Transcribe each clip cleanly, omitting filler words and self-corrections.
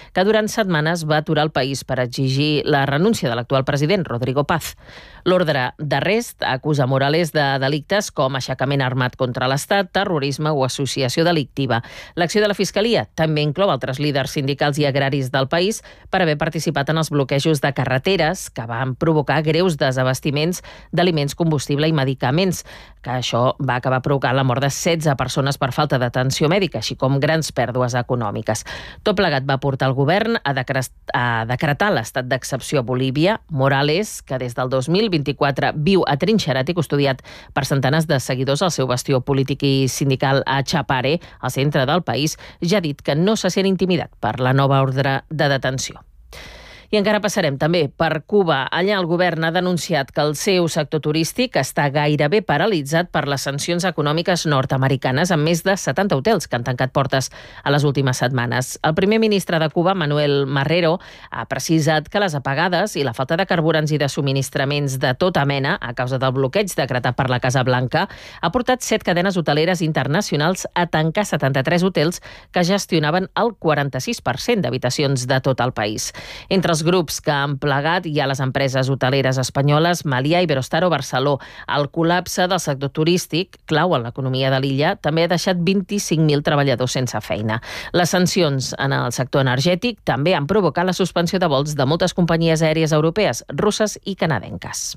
que durant setmanes va aturar el país per exigir la renúncia de l'actual president, Rodrigo Paz. L'ordre d'arrest acusa Morales de delictes com aixecament armat contra l'Estat, terrorisme o associació delictiva. L'acció de la Fiscalia també inclou altres líders sindicals i agraris del país per haver participat en els bloquejos de carreteres que van provocar greus desabastiments d'aliments, combustible i medicaments, que això va acabar provocant la mort de 16 persones per falta d'atenció mèdica, així com grans pèrdues econòmiques. Tot plegat va portar el govern a decretar l'estat d'excepció a Bolívia. Morales, que des del 2024 viu atrinxerat i custodiat per centenars de seguidors al seu bastió polític i sindical a Chapare, al centre del país, ja ha dit que no se sent intimidat per la nova ordre de detenció. I encara passarem també per Cuba. Allà el govern ha denunciat que el seu sector turístic està gairebé paralitzat per les sancions econòmiques nord-americanes, amb més de 70 hotels que han tancat portes a les últimes setmanes. El primer ministre de Cuba, Manuel Marrero, ha precisat que les apagades i la falta de carburants i de subministraments de tota mena, a causa del bloqueig decretat per la Casa Blanca, ha portat 7 cadenes hoteleres internacionals a tancar 73 hotels que gestionaven el 46% d'habitacions de tot el país. Entre els grups que han plegat hi ha les empreses hoteleres espanyoles Meliá, Iberostar o Barceló. El col·lapse del sector turístic, clau en l'economia de l'illa, també ha deixat 25.000 treballadors sense feina. Les sancions en el sector energètic també han provocat la suspensió de vols de moltes companyies aèries europees, russes i canadenques.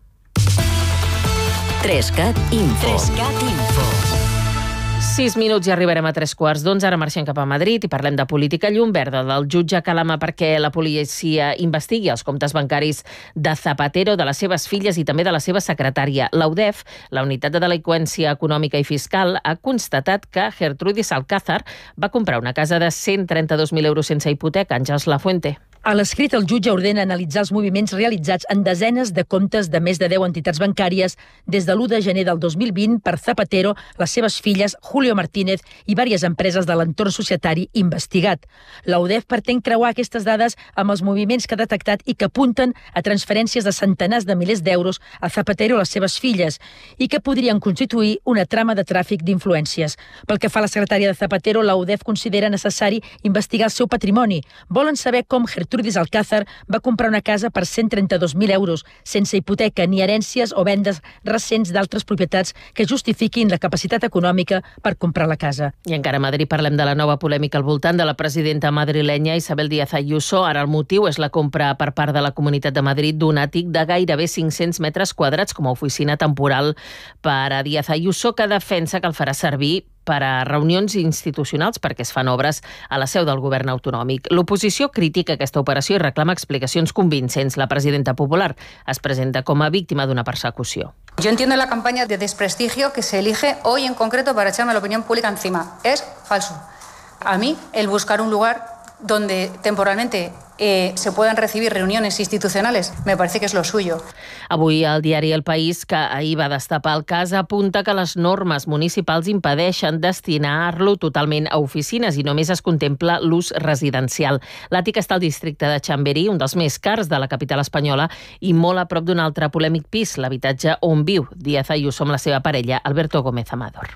3CAT Info. 6 minuts i arribarem a 3:15. Ara marxem cap a Madrid i parlem de política. Llum verda del jutge Calama perquè la policia investigui els comptes bancaris de Zapatero, de les seves filles i també de la seva secretària. La UDEF, la Unitat de Delinqüència Econòmica i Fiscal, ha constatat que Gertrudis Alcázar va comprar una casa de 132.000 euros sense hipoteca. Àngels Lafuente. A l'escrit, el jutge ordena analitzar els moviments realitzats en desenes de comptes de més de 10 entitats bancàries des de l'1 de gener del 2020 per Zapatero, les seves filles, Julio Martínez i diverses empreses de l'entorn societari investigat. La UDEF pretén creuar aquestes dades amb els moviments que ha detectat i que apunten a transferències de centenars de milers d'euros a Zapatero i les seves filles i que podrien constituir una trama de tràfic d'influències. Pel que fa a la secretària de Zapatero, la UDEF considera necessari investigar el seu patrimoni. Volen saber com Gertrudis Alcázar va comprar una casa per 132.000 euros, sense hipoteca ni herències o vendes recents d'altres propietats que justifiquin la capacitat econòmica per comprar la casa. I encara a Madrid parlem de la nova polèmica al voltant de la presidenta madrilenya Isabel Díaz Ayuso. Ara el motiu és la compra per part de la Comunitat de Madrid d'un àtic de gairebé 500 metres quadrats com a oficina temporal per a Díaz Ayuso, que defensa que el farà servir per a reunions institucionals perquè es fan obres a la seu del govern autonòmic. L'oposició critica aquesta operació i reclama explicacions convincents. La presidenta popular es presenta com a víctima d'una persecució. Yo entiendo la campaña de desprestigio que se elige hoy en concreto para echarme la opinión pública encima. Es falso. A mí, el buscar un lugar donde temporalmente se puedan recibir reuniones institucionales, me parece que es lo suyo. Avui el diari El País, que ahir va destapar el cas, apunta que les normes municipals impedeixen destinar-lo totalment a oficines i només es contempla l'ús residencial. L'àtic està al districte de Chamberí, un dels més cars de la capital espanyola i molt a prop d'un altre polèmic pis, l'habitatge on viu Díaz Ayuso amb la seva parella, Alberto Gómez Amador.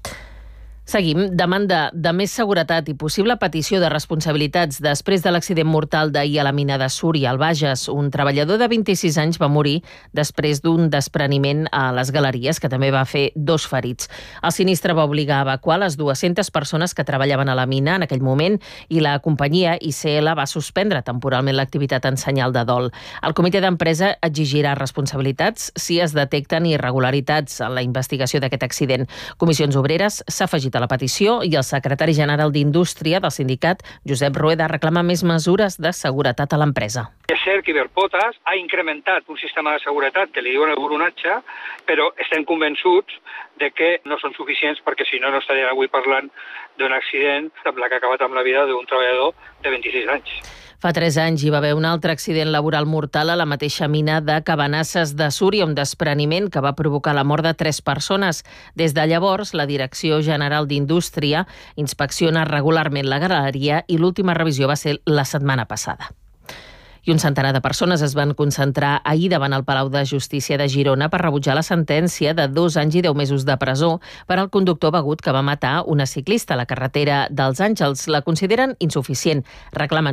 Seguim. Demanda de més seguretat i possible petició de responsabilitats després de l'accident mortal d'ahir a la mina de Súria, al Bages. Un treballador de 26 anys va morir després d'un despreniment a les galeries, que també va fer 2 ferits. El sinistre va obligar a evacuar les 200 persones que treballaven a la mina en aquell moment i la companyia ICL va suspendre temporalment l'activitat en senyal de dol. El comitè d'empresa exigirà responsabilitats si es detecten irregularitats en la investigació d'aquest accident. Comissions Obreres s'ha afegit a la petició i el secretari general d'Indústria del sindicat, Josep Rueda, reclama més mesures de seguretat a l'empresa. És cert que Iberpotas ha incrementat un sistema de seguretat que li diuen el buronatge, però estem convençuts de que no són suficients perquè si no, no estaríem avui parlant d'un accident amb la que ha acabat amb la vida d'un treballador de 26 anys. Fa 3 anys hi va haver un altre accident laboral mortal a la mateixa mina de Cabanasses de Súria, un despreniment que va provocar la mort de 3 persones. Des de llavors, la Direcció General d'Indústria inspecciona regularment la galeria i l'última revisió va ser la setmana passada. I un centenar de persones es van concentrar ahir davant el Palau de Justícia de Girona per rebutjar la sentència de 2 anys i 10 mesos de presó per al conductor begut que va matar una ciclista a la carretera dels Àngels. La consideren insuficient. Reclamen